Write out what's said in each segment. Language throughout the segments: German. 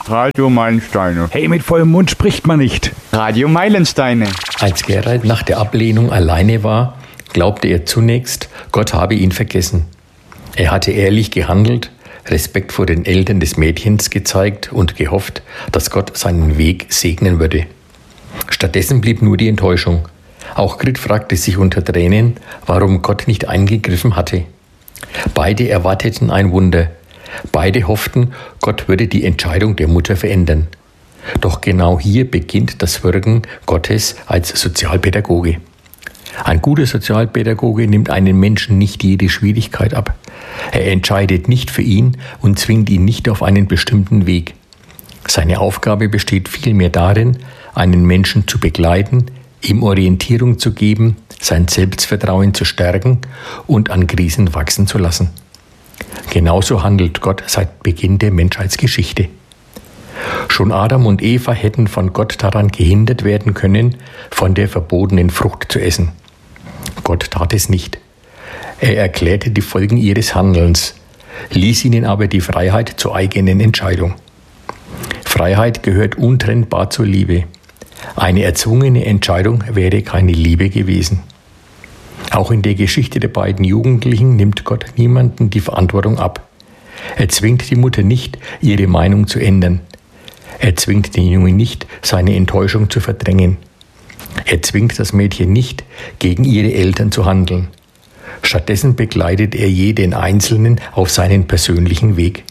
Radio Meilensteine. Hey, mit vollem Mund spricht man nicht. Radio Meilensteine. Als Gerald nach der Ablehnung alleine war, glaubte er zunächst, Gott habe ihn vergessen. Er hatte ehrlich gehandelt, Respekt vor den Eltern des Mädchens gezeigt und gehofft, dass Gott seinen Weg segnen würde. Stattdessen blieb nur die Enttäuschung. Auch Grit fragte sich unter Tränen, warum Gott nicht eingegriffen hatte. Beide erwarteten ein Wunder. Beide hofften, Gott würde die Entscheidung der Mutter verändern. Doch genau hier beginnt das Wirken Gottes als Sozialpädagoge. Ein guter Sozialpädagoge nimmt einem Menschen nicht jede Schwierigkeit ab. Er entscheidet nicht für ihn und zwingt ihn nicht auf einen bestimmten Weg. Seine Aufgabe besteht vielmehr darin, einen Menschen zu begleiten, ihm Orientierung zu geben, sein Selbstvertrauen zu stärken und an Krisen wachsen zu lassen. Genauso handelt Gott seit Beginn der Menschheitsgeschichte. Schon Adam und Eva hätten von Gott daran gehindert werden können, von der verbotenen Frucht zu essen. Gott tat es nicht. Er erklärte die Folgen ihres Handelns, ließ ihnen aber die Freiheit zur eigenen Entscheidung. Freiheit gehört untrennbar zur Liebe. Eine erzwungene Entscheidung wäre keine Liebe gewesen. Auch in der Geschichte der beiden Jugendlichen nimmt Gott niemanden die Verantwortung ab. Er zwingt die Mutter nicht, ihre Meinung zu ändern. Er zwingt den Jungen nicht, seine Enttäuschung zu verdrängen. Er zwingt das Mädchen nicht, gegen ihre Eltern zu handeln. Stattdessen begleitet er jeden Einzelnen auf seinen persönlichen Weg.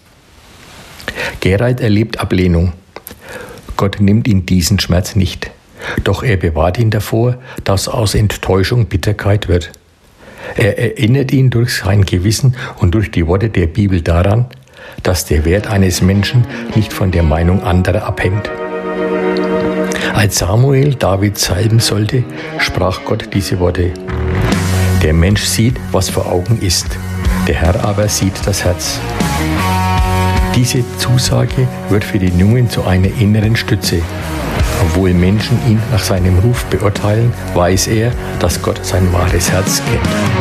Gerald erlebt Ablehnung. Gott nimmt ihm diesen Schmerz nicht. Doch er bewahrt ihn davor, dass aus Enttäuschung Bitterkeit wird. Er erinnert ihn durch sein Gewissen und durch die Worte der Bibel daran, dass der Wert eines Menschen nicht von der Meinung anderer abhängt. Als Samuel David salben sollte, sprach Gott diese Worte: Der Mensch sieht, was vor Augen ist, der Herr aber sieht das Herz. Diese Zusage wird für den Jungen zu einer inneren Stütze. Obwohl Menschen ihn nach seinem Ruf beurteilen, weiß er, dass Gott sein wahres Herz kennt.